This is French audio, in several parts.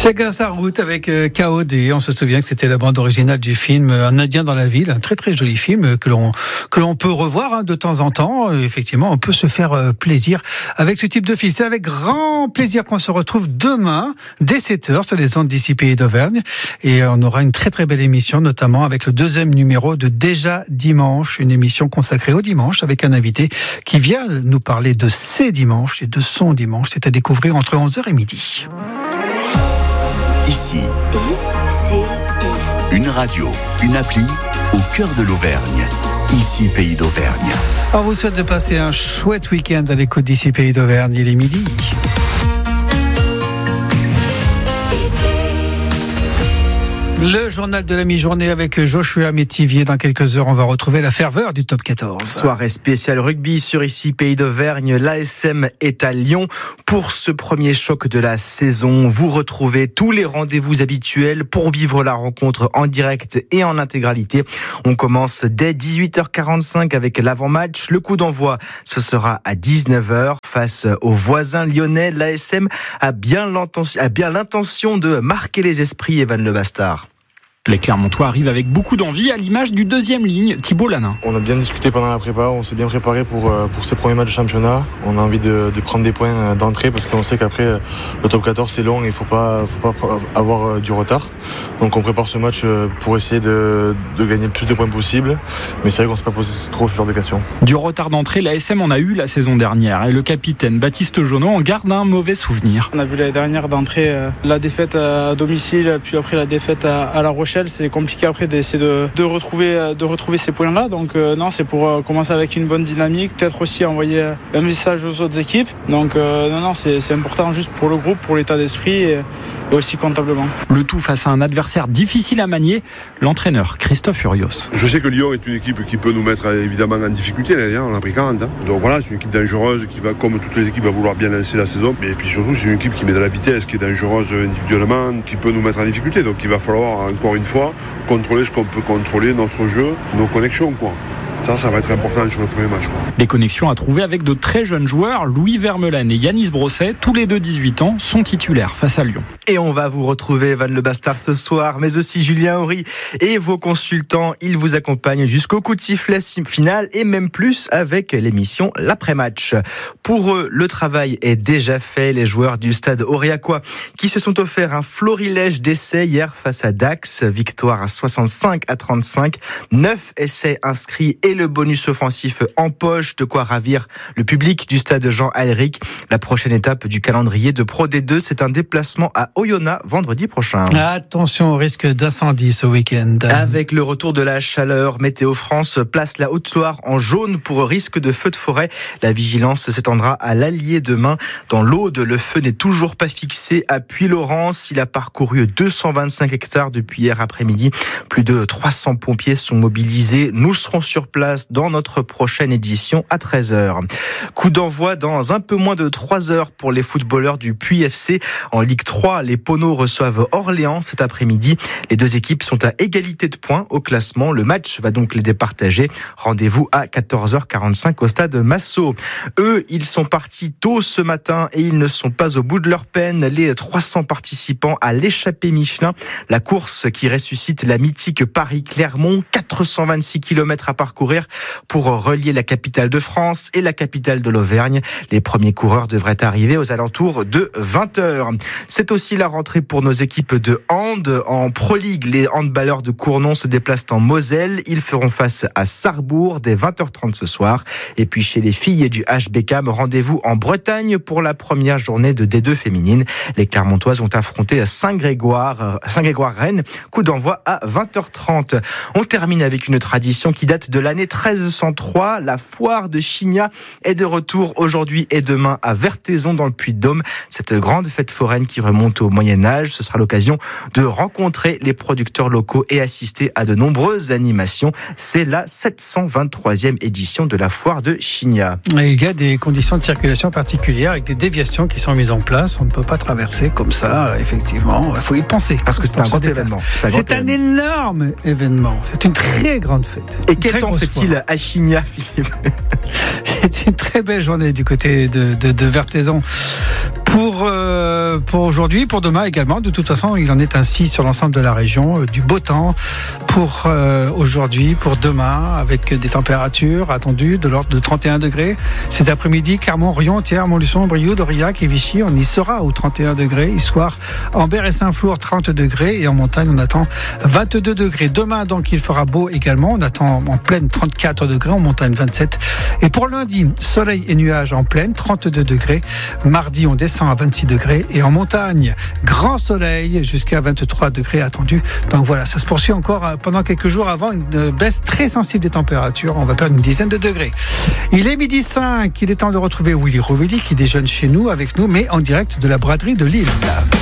Chacun sa route avec KOD. On se souvient que c'était la bande originale du film Un Indien dans la ville, un très très joli film que l'on peut revoir de temps en temps. Effectivement, on peut se faire plaisir avec ce type de film. C'est avec grand plaisir qu'on se retrouve demain dès 7h sur les ondes d'ici Pays d'Auvergne, et on aura une très très belle émission, notamment avec le deuxième numéro de Déjà Dimanche, une émission consacrée au dimanche avec un invité qui vient nous parler de ses dimanches et de son dimanche. C'est à découvrir entre 11h et midi. Ici, une radio, une appli au cœur de l'Auvergne. Ici, Pays d'Auvergne. On vous souhaite de passer un chouette week-end à l'écoute d'ici Pays d'Auvergne. Il est midi. Le journal de la mi-journée avec Joshua Métivier. Dans quelques heures, on va retrouver la ferveur du top 14. Soirée spéciale rugby sur Ici Pays d'Auvergne. L'ASM est à Lyon pour ce premier choc de la saison. Vous retrouvez tous les rendez-vous habituels pour vivre la rencontre en direct et en intégralité. On commence dès 18h45 avec l'avant-match. Le coup d'envoi, ce sera à 19h face aux voisins lyonnais. L'ASM a bien l'intention de marquer les esprits, Evan Le Bastard. Les Clermontois arrivent avec beaucoup d'envie, à l'image du deuxième ligne, Thibaut Lanin. On a bien discuté pendant la prépa, on s'est bien préparé pour ces premiers matchs de championnat. On a envie de prendre des points d'entrée parce qu'on sait qu'après le top 14 c'est long et il faut pas avoir du retard. Donc on prépare ce match pour essayer de gagner le plus de points possible. Mais c'est vrai qu'on ne s'est pas posé trop ce genre de questions. Du retard d'entrée, l'ASM en a eu la saison dernière et le capitaine Baptiste Jonot en garde un mauvais souvenir. On a vu l'année dernière d'entrée la défaite à domicile, puis après la défaite à La Rochelle. C'est compliqué après d'essayer de retrouver ces points-là. Donc non, c'est pour commencer avec une bonne dynamique, peut-être aussi envoyer un message aux autres équipes. Donc non, c'est important juste pour le groupe, pour l'état d'esprit et aussi comptablement. Le tout face à un adversaire difficile à manier, l'entraîneur Christophe Furios. Je sais que Lyon est une équipe qui peut nous mettre évidemment en difficulté. L'année dernière, on a pris 40. Donc voilà, c'est une équipe dangereuse qui va, comme toutes les équipes, va vouloir bien lancer la saison. Et puis surtout, c'est une équipe qui met de la vitesse, qui est dangereuse individuellement, qui peut nous mettre en difficulté. Donc il va falloir encore une fois contrôler ce qu'on peut contrôler, notre jeu, nos connexions, quoi. Ça va être important sur le premier match. Des connexions à trouver avec de très jeunes joueurs. Louis Vermeulen et Yanis Brosset, tous les deux 18 ans, sont titulaires face à Lyon. Et on va vous retrouver, Evan Le Bastard, ce soir, mais aussi Julien Horry et vos consultants. Ils vous accompagnent jusqu'au coup de sifflet final et même plus avec l'émission l'après-match. Pour eux, le travail est déjà fait. Les joueurs du stade Aurillacois qui se sont offerts un florilège d'essais hier face à Dax. Victoire à 65-35. 9 essais inscrits et le bonus offensif en poche, de quoi ravir le public du stade Jean-Alric. La prochaine étape du calendrier de Pro D2, c'est un déplacement à Oyonnax vendredi prochain. Attention au risque d'incendie ce week-end. Avec le retour de la chaleur, Météo France place la Haute-Loire en jaune pour risque de feu de forêt. La vigilance s'étendra à l'Allier demain. Dans l'Aude, le feu n'est toujours pas fixé à Puylaurens. Il a parcouru 225 hectares depuis hier après-midi. Plus de 300 pompiers sont mobilisés. Nous serons sur place dans notre prochaine édition à 13h. Coup d'envoi dans un peu moins de 3 heures pour les footballeurs du Puy FC. En Ligue 3, les Poneaux reçoivent Orléans cet après-midi. Les deux équipes sont à égalité de points au classement. Le match va donc les départager. Rendez-vous à 14h45 au stade Massot. Eux, ils sont partis tôt ce matin et ils ne sont pas au bout de leur peine. Les 300 participants à l'échappée Michelin, la course qui ressuscite la mythique Paris-Clermont, 426 km à parcourir pour relier la capitale de France et la capitale de l'Auvergne. Les premiers coureurs devraient arriver aux alentours de 20h. C'est aussi la rentrée pour nos équipes de hand. En Pro League, les handballeurs de Cournon se déplacent en Moselle. Ils feront face à Sarrebourg dès 20h30 ce soir. Et puis chez les filles du HBK, rendez-vous en Bretagne pour la première journée de D2 féminine. Les Clermontoises ont affronté à Saint-Grégoire-Rennes. Coup d'envoi à 20h30. On termine avec une tradition qui date de l'année 1303, la foire de Chignat est de retour aujourd'hui et demain à Vertaison dans le Puy-de-Dôme. Cette grande fête foraine qui remonte au Moyen-Âge, ce sera l'occasion de rencontrer les producteurs locaux et assister à de nombreuses animations. C'est la 723e édition de la foire de Chignat. Et il y a des conditions de circulation particulières avec des déviations qui sont mises en place. On ne peut pas traverser comme ça, effectivement. Il faut y penser. Parce que c'est un grand événement. C'est un énorme événement. C'est une très grande fête. Et quel temps fait-il à Chignat, Philippe? C'est une très belle journée du côté de Vertaison. Pour pour aujourd'hui, pour demain également. De toute façon, il en est ainsi sur l'ensemble de la région. Du beau temps pour aujourd'hui, pour demain, avec des températures attendues de l'ordre de 31 degrés. Cet après-midi, Clermont, Rion, Thiers, Montluçon, Brioude, Aurillac et Vichy, on y sera aux 31 degrés. Histoire, Ambert et Saint-Flour, 30 degrés. Et en montagne, on attend 22 degrés. Demain, donc, il fera beau également. On attend en pleine 34 degrés, en montagne 27. Et pour lundi, soleil et nuages en pleine, 32 degrés. Mardi, on descend à 26 degrés. Et en montagne, grand soleil jusqu'à 23 degrés attendus. Donc voilà, ça se poursuit encore pendant quelques jours avant une baisse très sensible des températures. On va perdre une dizaine de degrés. Il est 12h05. Il est temps de retrouver Willy Rovelli qui déjeune chez nous, avec nous, mais en direct de la braderie de Lille.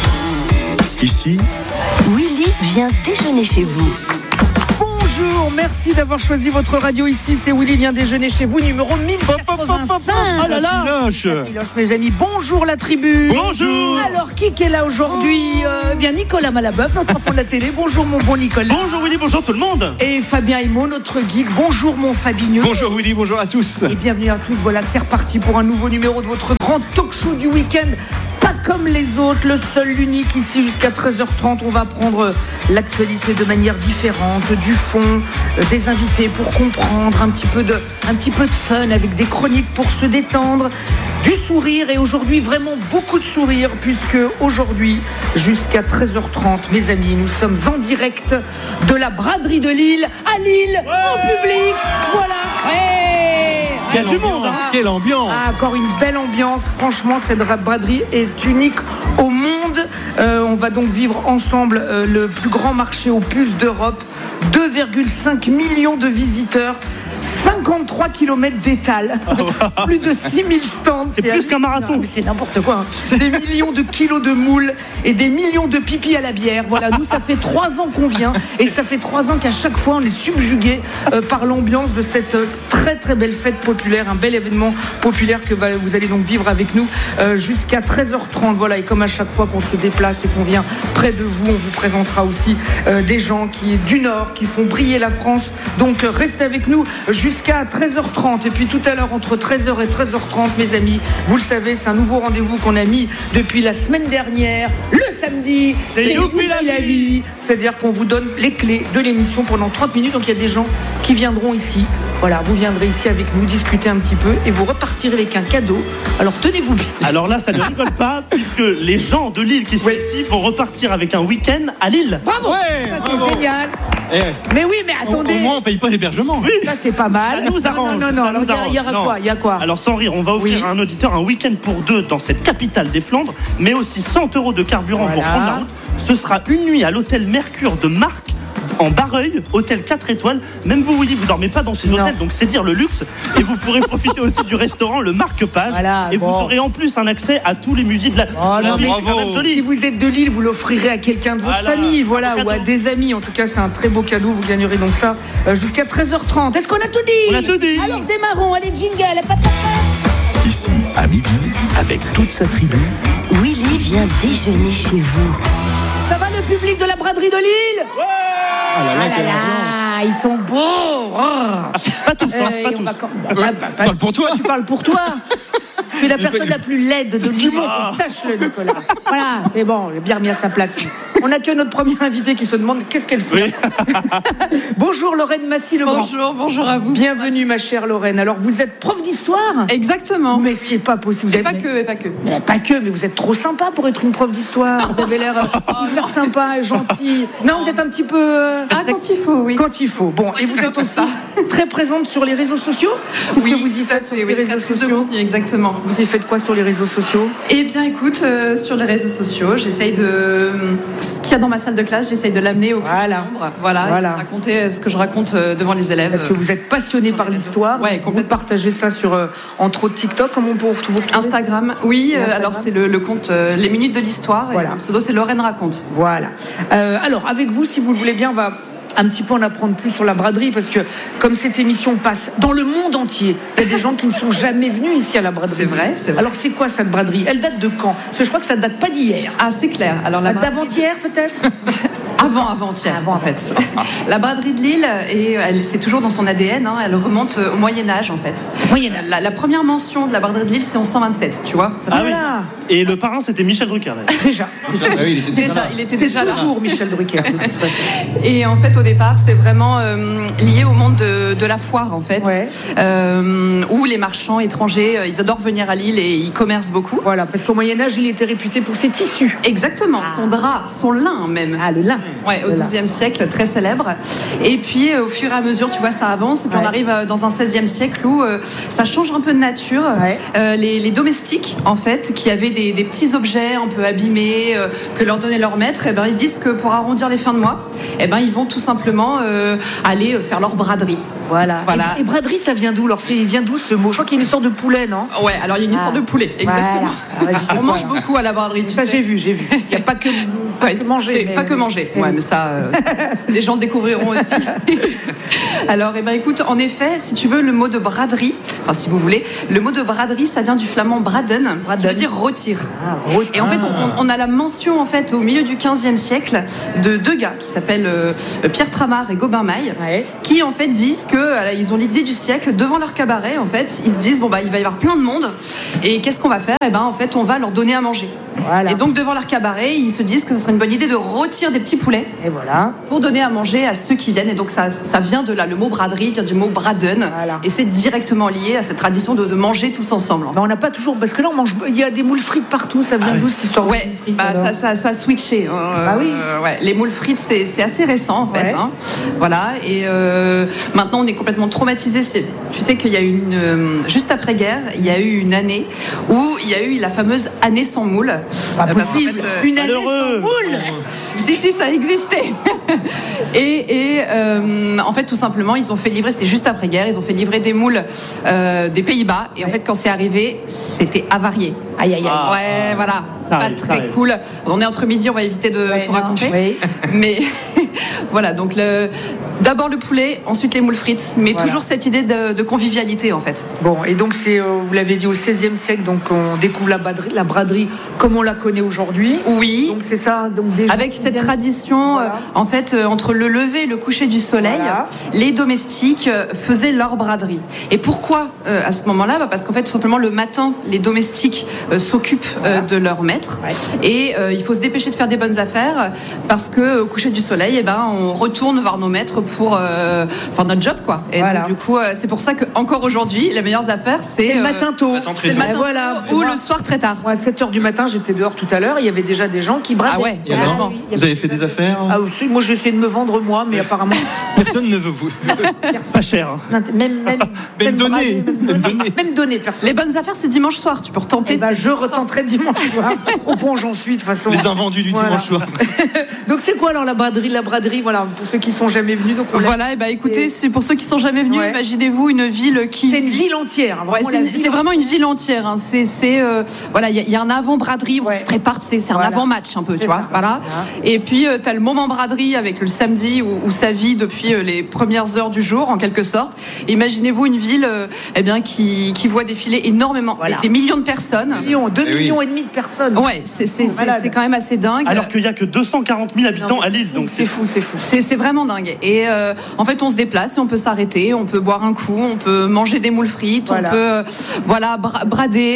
Ici, Willy vient déjeuner chez vous. Bonjour, merci d'avoir choisi votre radio ici. C'est Willy vient déjeuner chez vous, numéro 1085. Oh là là, mes amis, bonjour la tribu. Bonjour. Alors, qui est là aujourd'hui? Bien Nicolas Malabeuf, notre enfant de la télé. Bonjour mon bon Nicolas. Bonjour Willy, bonjour tout le monde. Et Fabien Aymon, notre guide. Bonjour mon Fabigneux. Bonjour Willy, bonjour à tous. Et bienvenue à tous. Voilà, c'est reparti pour un nouveau numéro de votre grand talk-show du week-end. Pas comme les autres, le seul, l'unique ici jusqu'à 13h30. On va prendre l'actualité de manière différente, du fond, des invités pour comprendre, un petit peu de fun avec des chroniques pour se détendre, du sourire et aujourd'hui vraiment beaucoup de sourire puisque aujourd'hui jusqu'à 13h30, mes amis, nous sommes en direct de la braderie de Lille à Lille, en public. Voilà. Quelle ambiance, quelle ambiance. Encore une belle ambiance. Franchement, cette braderie est unique au monde. On va donc vivre ensemble le plus grand marché aux puces d'Europe. 2,5 millions de visiteurs. 53 km d'étal, plus de 6000 stands. C'est plus qu'un marathon. Mais c'est n'importe quoi. Des millions de kilos de moules et des millions de pipis à la bière. Voilà, nous, ça fait 3 ans qu'on vient et ça fait 3 ans qu'à chaque fois, on est subjugué par l'ambiance de cette très très belle fête populaire, un bel événement populaire que vous allez donc vivre avec nous jusqu'à 13h30. Voilà, et comme à chaque fois qu'on se déplace et qu'on vient près de vous, on vous présentera aussi des gens du Nord qui font briller la France. Donc, restez avec nous jusqu'à 13h30 et puis tout à l'heure entre 13h et 13h30, mes amis, vous le savez, c'est un nouveau rendez-vous qu'on a mis depuis la semaine dernière, le samedi, c'est Youpi la vie, c'est-à-dire qu'on vous donne les clés de l'émission pendant 30 minutes, donc il y a des gens qui viendront ici, voilà, vous viendrez ici avec nous discuter un petit peu et vous repartirez avec un cadeau, alors tenez-vous bien. Alors là, ça ne rigole pas puisque les gens de Lille qui sont ici vont repartir avec un week-end à Lille. Bravo, ça c'est génial. Mais oui, mais attendez. Au moins, on paye pas l'hébergement. Oui. Ça, c'est pas mal. Ça nous arrange. Non, il y a quoi? Alors, sans rire, on va offrir à un auditeur un week-end pour 2 dans cette capitale des Flandres, mais aussi 100 € de carburant pour prendre la route. Ce sera une nuit à l'hôtel Mercure de Marc, en Barreuil, hôtel 4 étoiles. Même vous, Willy, vous dormez pas dans ces hôtels, donc c'est dire le luxe. Et vous pourrez profiter aussi du restaurant Le Marque-Page. Vous aurez en plus un accès à tous les musées de la ville. C'est quand même joli. Si vous êtes de Lille, vous l'offrirez à quelqu'un de votre famille, ou à des amis. En tout cas, c'est un très beau cadeau. Vous gagnerez donc ça jusqu'à 13h30. Est-ce qu'on a tout dit? On a tout dit. Alors démarrons, allez jingle. ici à midi, avec toute sa tribu, Willy vient déjeuner chez vous. Ça va le public de la braderie de Lille? Ils sont beaux. Pas tous, pas tous. Parle pour toi. Tu parles pour toi. Tu es la personne la plus laide de Lille. Sache-le, Nicolas. Voilà, c'est bon, j'ai bien remis à sa place. On n'a que notre premier invité qui se demande qu'est-ce qu'elle fait. Oui. Bonjour Lorraine Massy-Legrand. Bonjour à vous. Bienvenue ma chère Lorraine. Alors vous êtes prof d'histoire? Exactement. Mais c'est pas possible. Vous êtes... Pas que. Mais pas que, mais vous êtes trop sympa pour être une prof d'histoire. Vous avez l'air hyper sympa et gentil. Non, vous êtes un petit peu... quand il faut, oui. Quand il faut. Bon, et vous êtes aussi très présente sur les réseaux sociaux? Qu'est-ce que vous y faites sur les réseaux sociaux? Exactement. Vous y faites quoi sur les réseaux sociaux? Eh bien, écoute, sur les réseaux sociaux, j'essaye de... Ce qu'il y a dans ma salle de classe, j'essaye de l'amener au plus grand nombre. Voilà. Raconter ce que je raconte devant les élèves. Parce que vous êtes passionné par l'histoire. Ouais, vous partagez ça sur, entre autres, TikTok. Comment on peut vous retrouver? Instagram, oui. Alors, c'est le compte Les Minutes de l'Histoire. Voilà. Et mon pseudo, c'est Lorraine Raconte. Voilà. Alors, avec vous, si vous le voulez bien, on va un petit peu en apprendre plus sur la braderie, parce que comme cette émission passe dans le monde entier, il y a des gens qui ne sont jamais venus ici à la braderie. C'est vrai. Alors c'est quoi cette braderie? Elle date de quand? Parce que je crois que ça date pas d'hier. Ah, c'est clair. Alors d'avant-hier peut-être. Avant-hier, en fait. La braderie de Lille, c'est toujours dans son ADN, elle remonte au Moyen-Âge, en fait. La première mention de la braderie de Lille, c'est en 127, tu vois. Oui. Et le parrain, c'était Michel Drucker. Déjà. Il était déjà là. C'est toujours Michel Drucker. Et en fait, au départ, c'est vraiment lié au monde de la foire, en fait. Ouais. Où les marchands étrangers, ils adorent venir à Lille et ils commercent beaucoup. Voilà, parce qu'au Moyen-Âge, il était réputé pour ses tissus. Exactement, son drap, son lin même. Le lin. Ouais, au XIIe siècle, très célèbre. Et puis, au fur et à mesure, tu vois, ça avance. Et puis, on arrive dans un XVIe siècle où ça change un peu de nature. Ouais. Les domestiques, en fait, qui avaient des petits objets un peu abîmés que leur donnait leur maître, ils se disent que pour arrondir les fins de mois, ils vont tout simplement aller faire leur braderie. Voilà. Et braderie, ça vient d'où? Alors, il vient d'où ce mot? Je crois qu'il y a une histoire de poulet, non? Ouais, alors il y a une histoire de poulet, exactement. Voilà. On mange beaucoup à la braderie. Ça, j'ai vu. Il n'y a pas que manger. Pas que manger. Ouais, mais ça, les gens le découvriront aussi. Alors, écoute, en effet, si tu veux, le mot de braderie, enfin, si vous voulez, le mot de braderie, ça vient du flamand braden, qui veut dire rôtir. Et en fait, on a la mention, en fait, au milieu du XVe siècle, de deux gars qui s'appellent Pierre Tramart et Gobain Maille, qui, en fait, disent qu'ils ont l'idée du siècle devant leur cabaret. En fait, ils se disent il va y avoir plein de monde, et qu'est-ce qu'on va faire? En fait, on va leur donner à manger. Voilà. Et donc devant leur cabaret, ils se disent que ce serait une bonne idée de rôtir des petits poulets pour donner à manger à ceux qui viennent. Et donc ça vient de là. Le mot braderie vient du mot braden, et c'est directement lié à cette tradition de manger tous ensemble. On n'a pas toujours, parce que là on mange, il y a des moules frites partout. Ça vient d'où cette histoire? Ouais, ça a switché. Les moules frites, c'est assez récent en fait. Voilà. Et maintenant on est complètement traumatisé. Tu sais qu'il y a eu juste après guerre, il y a eu une année où il y a eu la fameuse année sans moule. Pas possible. Une année sans moule. Si, ça existait. Et en fait, tout simplement, ils ont fait livrer, c'était juste après-guerre, ils ont fait livrer des moules des Pays-Bas. Et en fait, quand c'est arrivé, c'était avarié. Aïe. Ouais, voilà. Pas très cool. On est entre midi, on va éviter de tout raconter. Oui. Mais voilà, donc d'abord le poulet, ensuite les moules frites, mais toujours cette idée de convivialité en fait. Bon, et donc c'est, vous l'avez dit, au XVIe siècle, donc on découvre la braderie comme on la connaît aujourd'hui. Oui. Donc c'est ça. Donc déjà, avec cette tradition, en fait, entre le lever et le coucher du soleil, les domestiques faisaient leur braderie. Et pourquoi à ce moment-là? Parce qu'en fait, tout simplement, le matin, les domestiques s'occupent de leur maître. Et il faut se dépêcher de faire des bonnes affaires parce qu'au coucher du soleil, on retourne voir nos maîtres pour faire notre job, quoi. Et donc, du coup, c'est pour ça qu'encore aujourd'hui, les meilleures affaires, c'est le matin tôt. C'est le matin tôt ou le soir très tard. 7h du matin, j'étais dehors tout à l'heure, il y avait déjà des gens qui bradaient. Ah ouais, vous avez fait des affaires? Moi, j'essaie de me vendre moi, mais apparemment... Personne ne veut vous. Pas cher. Même donner, personne. Les bonnes affaires, c'est dimanche soir. Tu peux retenter. Je retenterai dimanche soir. Au point j'en suis, de toute façon. Les invendus du dimanche soir. Donc c'est quoi alors la braderie, voilà, pour ceux qui sont jamais venus. Donc écoutez, c'est pour ceux qui sont jamais venus. Imaginez-vous une ville qui. C'est une ville entière. C'est vraiment une ville entière. Voilà, il y a un avant braderie où on se prépare. C'est un avant match un peu, tu vois. Voilà. Et puis t'as le moment braderie avec le samedi où ça vit depuis les premières heures du jour en quelque sorte. Imaginez-vous une ville qui voit défiler énormément des millions de personnes. 2,5 millions de personnes. Ouais, c'est quand même assez dingue. Alors qu'il n'y a que 240 000 habitants à Lille, donc c'est fou. C'est vraiment dingue. Et en fait, on se déplace et on peut s'arrêter, on peut boire un coup, on peut manger des moules frites, on peut brader,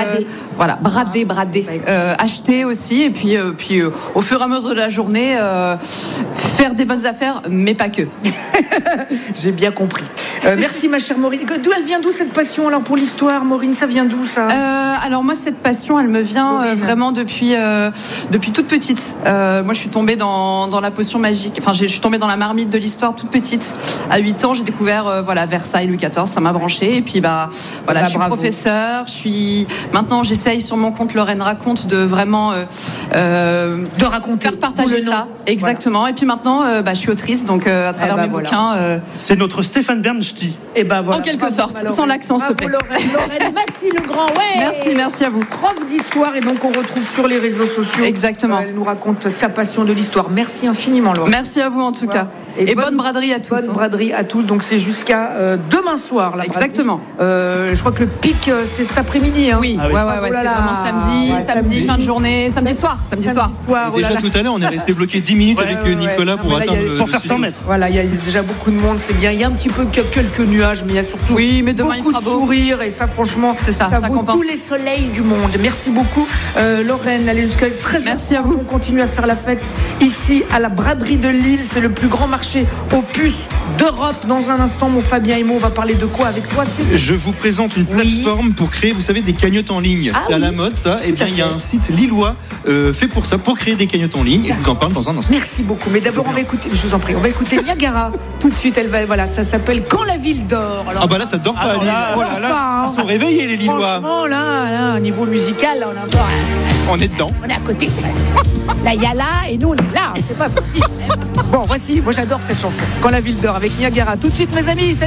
acheter aussi, et puis au fur et à mesure de la journée, faire des bonnes affaires, mais pas que. J'ai bien compris. Merci ma chère Maureen. Elle vient d'où cette passion alors pour l'histoire, Maureen? Ça vient d'où ça? Alors moi, cette passion, elle me vient vraiment depuis toute petite. Moi, je suis tombée dans la potion magique. Enfin, je suis tombée dans la marmite de l'histoire toute petite. À 8 ans, j'ai découvert Versailles, Louis XIV, ça m'a branché. Et puis je suis professeure. Maintenant, j'essaye sur mon compte Lorraine Raconte de vraiment de raconter, faire partager ça. Exactement. Et puis maintenant, je suis autrice, donc à travers mes bouquins. C'est notre Stéphane Bernstein. Et ben voilà. En quelque sorte, sans l'accent, s'il te plaît. Lorraine Massy-Legrand, ouais. Merci à vous. Prof d'histoire, et donc on retrouve sur les réseaux sociaux. Exactement. Elle nous raconte sa passion de l'histoire. Merci infiniment, Lorraine. Merci à vous en tout cas. Et bonne braderie à tous. Bonne braderie à tous. Donc c'est jusqu'à demain soir. La Exactement. Je crois que le pic c'est cet après-midi. Hein. Oui, ouais, c'est vraiment samedi, fin de journée, samedi soir. Déjà tout à l'heure, on est resté bloqué 10 minutes avec Nicolas pour atteindre pour faire 100 mètres. Voilà, il y a déjà beaucoup de monde, c'est bien. Il y a un petit peu quelques nuages, mais il y a surtout beaucoup de sourires. Et ça, franchement, ça vaut compense. tous les soleils du monde. Merci beaucoup, Lorraine. Allez jusqu'à 13h. Merci à vous. On continue à faire la fête ici à la braderie de Lille. C'est le plus grand marché aux puces d'Europe. Dans un instant, mon Fabien et moi, on va parler de quoi avec toi? Je vous présente une plateforme pour créer, vous savez, des cagnottes en ligne. C'est à la mode, ça. Et bien, il y a un site lillois fait pour ça, pour créer des cagnottes en ligne. Et je vous en parle dans un instant. Merci beaucoup. Mais d'abord, on va écouter, je vous en prie, on va écouter Niagara. Tout de suite, ça s'appelle Quand la ville dort. Alors, là, ça dort pas à Lille. Là, ils sont réveillés, les Lillois. Franchement, là, au niveau musical, là, on a pas. On est dedans. On est à côté. Là, il y a là, et nous, on est là. C'est pas possible. Bon, voici, moi j'adore cette chanson. Quand la ville dort avec Niagara. Tout de suite, mes amis.